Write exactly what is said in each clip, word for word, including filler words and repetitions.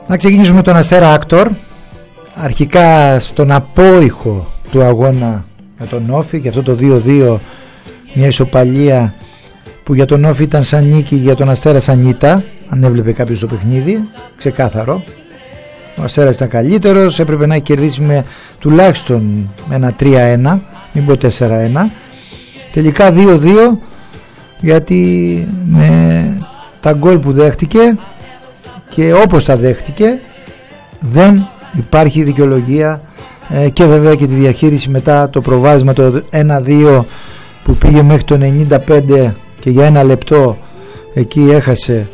Να ξεκινήσουμε τον Αστέρα Άκτορ. Αρχικά στον απόϊχο του αγώνα με τον Όφη και αυτό το δύο δύο, μια ισοπαλία που για τον Όφη ήταν σαν νίκη, για τον Αστέρα σαν ήττα, αν έβλεπε κάποιος το παιχνίδι, ξεκάθαρο. Ο Αστέρας ήταν καλύτερος, έπρεπε να έχει κερδίσει με τουλάχιστον ένα τρία ένα, μην πω τέσσερα ένα. Τελικά δύο δύο, γιατί με τα γκολ που δέχτηκε και όπως τα δέχτηκε δεν υπάρχει δικαιολογία, ε, και βέβαια και τη διαχείριση μετά το προβάδισμα το ένα δύο που πήγε μέχρι το ενενήντα πέντε και για ένα λεπτό εκεί έχασε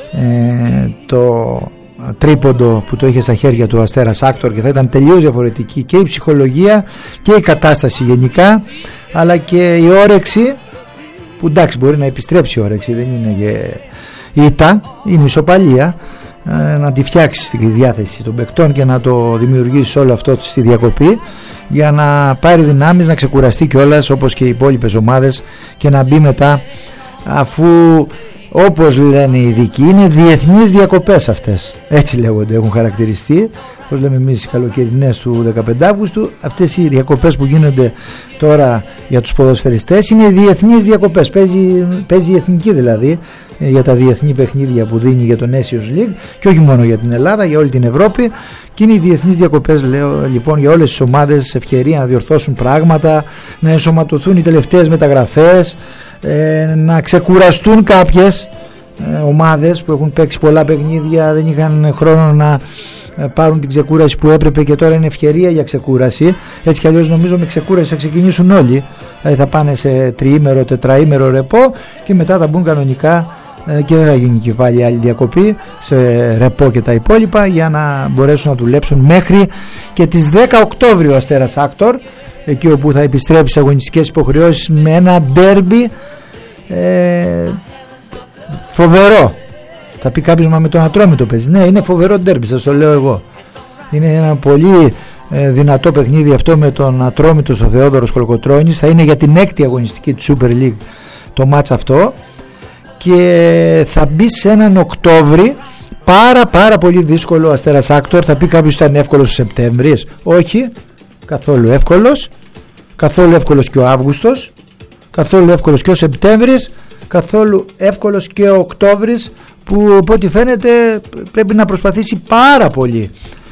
ε, το τρίποντο που το είχε στα χέρια του Αστέρας Άκτορ, και θα ήταν τελείως διαφορετική και η ψυχολογία και η κατάσταση γενικά, αλλά και η όρεξη, που εντάξει μπορεί να επιστρέψει η όρεξη, δεν είναι και ήττα, είναι ισοπαλία, να τη φτιάξει τη διάθεση των παικτών και να το δημιουργήσει όλο αυτό στη διακοπή για να πάρει δυνάμεις, να ξεκουραστεί κιόλας όπως και οι υπόλοιπες ομάδες και να μπει μετά, αφού όπως λένε οι ειδικοί είναι διεθνείς διακοπές αυτές, έτσι λέγονται, έχουν χαρακτηριστεί, όπως λέμε εμείς οι καλοκαιρινές του δεκαπέντε Αυγούστου. Αυτές οι διακοπές που γίνονται τώρα για τους ποδοσφαιριστές είναι διεθνείς διακοπές, παίζει, παίζει η εθνική δηλαδή για τα διεθνή παιχνίδια που δίνει για τον Nations League και όχι μόνο για την Ελλάδα, για όλη την Ευρώπη, και είναι οι διεθνείς διακοπές, λέω λοιπόν, για όλες τις ομάδες, ευκαιρία να διορθώσουν πράγματα, να ενσωματωθούν οι τελευταίες μεταγραφές, ε, να ξεκουραστούν κάποιες ε, ομάδες που έχουν παίξει πολλά παιχνίδια, δεν είχαν χρόνο να ε, πάρουν την ξεκούραση που έπρεπε και τώρα είναι ευκαιρία για ξεκούραση. Έτσι κι αλλιώς νομίζω με ξεκούραση θα ξεκινήσουν όλοι, δηλαδή θα πάνε σε τριήμερο, τετραήμερο ρεπό και μετά θα μπουν κανονικά ε, και δεν θα γίνει και πάλι άλλη διακοπή σε ρεπό και τα υπόλοιπα, για να μπορέσουν να δουλέψουν μέχρι και τις δέκα Οκτώβρη ο Αστέρας Άκτορ, εκεί όπου θα επιστρέψει σε αγωνιστικές υποχρεώσεις με ένα ντέρμπι ε, φοβερό. Θα πει κάποιος, μα με τον Ατρόμητο παίζει. Ναι, είναι φοβερό ντέρμπι, σας το λέω εγώ. Είναι ένα πολύ ε, δυνατό παιχνίδι αυτό με τον Ατρόμητο στο Θεόδωρος Κολοκοτρώνης. Θα είναι για την έκτη αγωνιστική του Super League το μάτς αυτό και θα μπει σε έναν Οκτώβρη πάρα πάρα πολύ δύσκολο. Ο Αστέρας Άκτορ. Θα πει κάποιος ήταν εύκολος ο Σεπτέμβρης. Όχι, καθόλου εύκολος. Καθόλου εύκολος και ο Αύγουστος, καθόλου εύκολος και ο Σεπτέμβρης, καθόλου εύκολος και ο Οκτώβρης, που από ό,τι φαίνεται πρέπει να προσπαθήσει πάρα πολύ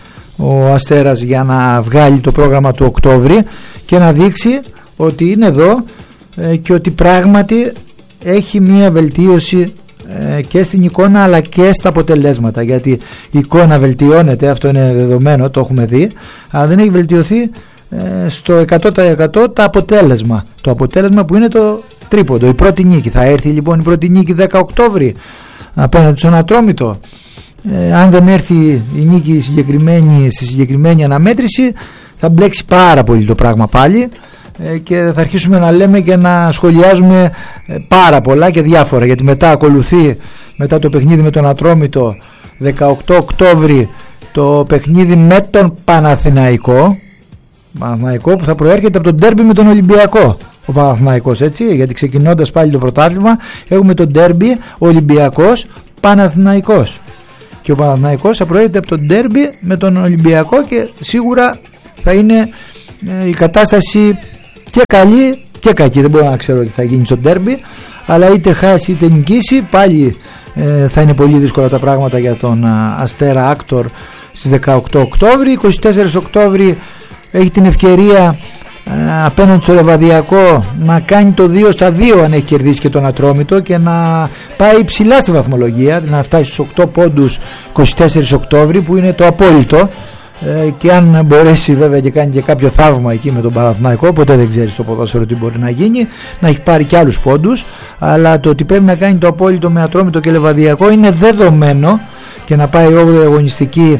ο Αστέρας για να βγάλει το πρόγραμμα του Οκτώβρη και να δείξει ότι είναι εδώ και ότι πράγματι έχει μία βελτίωση και στην εικόνα αλλά και στα αποτελέσματα, γιατί η εικόνα βελτιώνεται, αυτό είναι δεδομένο, το έχουμε δει, αλλά δεν έχει βελτιωθεί στο εκατό τοις εκατό το αποτέλεσμα, το αποτέλεσμα που είναι το τρίποντο, η πρώτη νίκη. Θα έρθει λοιπόν η πρώτη νίκη δέκα Οκτώβρη απέναντι στον Ατρόμητο. ε, αν δεν έρθει η νίκη συγκεκριμένη, στη συγκεκριμένη αναμέτρηση, θα μπλέξει πάρα πολύ το πράγμα πάλι ε, και θα αρχίσουμε να λέμε και να σχολιάζουμε ε, πάρα πολλά και διάφορα, γιατί μετά ακολουθεί, μετά το παιχνίδι με τον Ατρόμητο δεκαοκτώ Οκτώβρη, το παιχνίδι με τον Παναθηναϊκό Παναθηναϊκό που θα προέρχεται από τον ντέρμπι με τον Ολυμπιακό ο Παναθηναϊκός, έτσι, γιατί ξεκινώντας πάλι το πρωτάθλημα έχουμε τον ντέρμπι Ολυμπιακός Παναθηναϊκός και ο Παναθηναϊκός θα προέρχεται από τον ντέρμπι με τον Ολυμπιακό και σίγουρα θα είναι ε, η κατάσταση και καλή και κακή, δεν μπορώ να ξέρω τι θα γίνει στο ντέρμπι, αλλά είτε χάσει είτε νικήσει πάλι ε, θα είναι πολύ δύσκολα τα πράγματα για τον α, Αστέρα Άκτορ στις δεκαοκτώ Οκτώβρη. είκοσι τέσσερα Οκτώβρη έχει την ευκαιρία ε, απέναντι στο Λεβαδιακό να κάνει το δύο στα δύο αν έχει κερδίσει και τον Ατρόμητο και να πάει ψηλά στη βαθμολογία, να φτάσει στους οκτώ πόντους είκοσι τέσσερα Οκτώβρη που είναι το απόλυτο, ε, και αν μπορέσει βέβαια και κάνει και κάποιο θαύμα εκεί με τον Παναθηναϊκό, ποτέ δεν ξέρει στο ποδόσφαιρο τι μπορεί να γίνει, να έχει πάρει και άλλους πόντους, αλλά το ότι πρέπει να κάνει το απόλυτο με Ατρόμητο και Λεβαδιακό είναι δεδομένο, και να πάει όγδοη αγωνιστική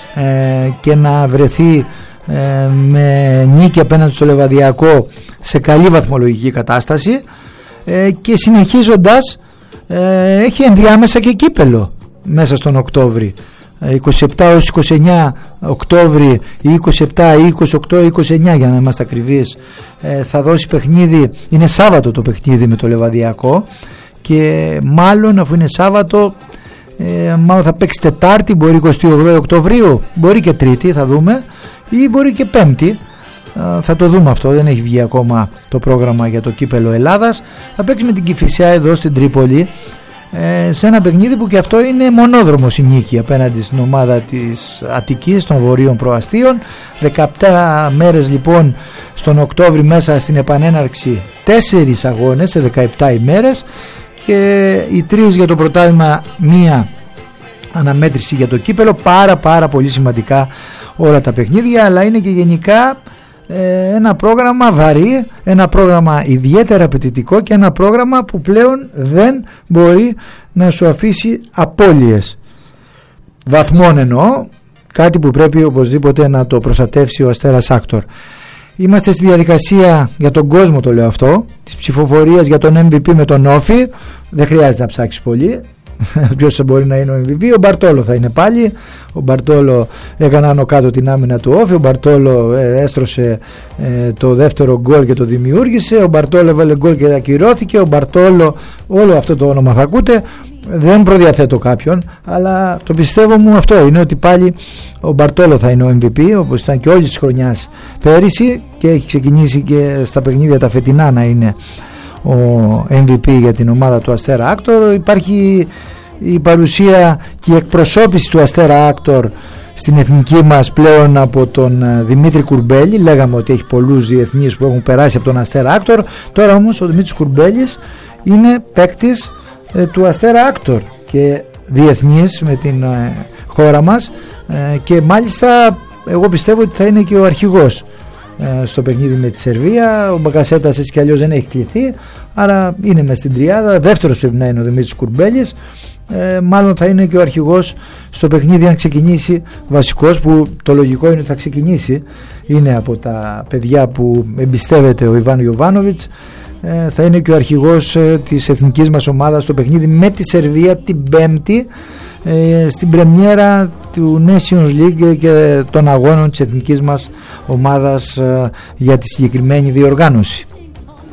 ε, και να βρεθεί ε, με νίκη απέναντι στο Λεβαδιακό σε καλή βαθμολογική κατάσταση, ε, και συνεχίζοντας ε, έχει ενδιάμεσα και κύπελο μέσα στον Οκτώβρη, είκοσι επτά έως είκοσι εννέα Οκτώβρη ή είκοσι επτά ή είκοσι οκτώ ή είκοσι εννέα για να είμαστε ακριβείς, ε, θα δώσει παιχνίδι, είναι Σάββατο το παιχνίδι με το Λεβαδιακό, και μάλλον αφού είναι Σάββατο ε, μάλλον θα παίξει Τετάρτη, μπορεί εικοστή όγδοη Οκτωβρίου, μπορεί και Τρίτη, θα δούμε, ή μπορεί και Πέμπτη. Θα το δούμε αυτό, δεν έχει βγει ακόμα το πρόγραμμα για το κύπελο Ελλάδας. Θα παίξει με την Κηφισιά εδώ στην Τρίπολη, ε, σε ένα παιχνίδι που και αυτό είναι μονόδρομος η νίκη απέναντι στην ομάδα της Αττικής των Βορείων Προαστίων. Δεκαεπτά μέρες λοιπόν στον Οκτώβρη, μέσα στην επανέναρξη, τέσσερις αγώνες σε δεκαεπτά ημέρες, και οι τρεις για το πρωτάθλημα, μία αναμέτρηση για το κύπελο. Πάρα πάρα πολύ σημαντικά όλα τα παιχνίδια, αλλά είναι και γενικά ένα πρόγραμμα βαρύ, ένα πρόγραμμα ιδιαίτερα απαιτητικό και ένα πρόγραμμα που πλέον δεν μπορεί να σου αφήσει απώλειες βαθμών, εννοώ, κάτι που πρέπει οπωσδήποτε να το προστατεύσει ο Αστέρας Άκτορ. Είμαστε στη διαδικασία, για τον κόσμο το λέω αυτό, της ψηφοφορίας για τον εμ βι πι με τον Όφη. Δεν χρειάζεται να ψάξεις πολύ ποιος θα μπορεί να είναι ο εμ βι πι. Ο Μπαρτόλο θα είναι πάλι. Ο Μπαρτόλο έκανε άνω κάτω την άμυνα του Όφη. Ο Μπαρτόλο ε, έστρωσε ε, το δεύτερο γκολ και το δημιούργησε. Ο Μπαρτόλο έβαλε γκολ και ακυρώθηκε. Ο Μπαρτόλο, όλο αυτό το όνομα θα ακούτε. Δεν προδιαθέτω κάποιον, αλλά το πιστεύω μου αυτό είναι, ότι πάλι ο Μπαρτόλο θα είναι ο εμ βι πι, όπως ήταν και όλη τη χρονιά πέρυσι, και έχει ξεκινήσει και στα παιχνίδια τα φετινά να είναι ο εμ βι πι για την ομάδα του Αστέρα Άκτορ. Υπάρχει η παρουσία και η εκπροσώπηση του Αστέρα Άκτορ στην εθνική μας πλέον από τον Δημήτρη Κουρμπέλη. Λέγαμε ότι έχει πολλούς διεθνείς που έχουν περάσει από τον Αστέρα Άκτορ. Τώρα όμως ο Δημήτρης Κουρμπέλης είναι παίκτης ε, του Αστέρα Άκτορ και διεθνής με την ε, χώρα μας, ε, και μάλιστα εγώ πιστεύω ότι θα είναι και ο αρχηγός ε, στο παιχνίδι με τη Σερβία. Ο Μπακασέτας έτσι κι αλλιώς δεν έχει κληθεί, άρα είναι μες στην τριάδα. Δεύτερος πρέπει να είναι ο Δημήτρης Κουρμπέλης. Ε, μάλλον θα είναι και ο αρχηγός στο παιχνίδι, αν ξεκινήσει βασικός, που το λογικό είναι ότι θα ξεκινήσει, είναι από τα παιδιά που εμπιστεύεται ο Ιβάν Γιοβάνοβιτς. Ε, θα είναι και ο αρχηγός ε, της εθνικής μας ομάδας στο παιχνίδι με τη Σερβία την Πέμπτη, ε, στην πρεμιέρα του Nations League και των αγώνων της εθνικής μας ομάδας ε, για τη συγκεκριμένη διοργάνωση.